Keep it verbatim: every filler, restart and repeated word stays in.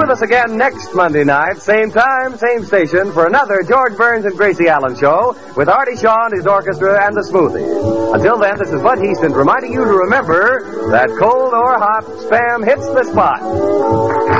with us again next Monday night, same time, same station, for another George Burns and Gracie Allen show with Artie Shaw and his orchestra and the Smoothies. Until then, this is Bud Heaston reminding you to remember that cold or hot, Spam hits the spot.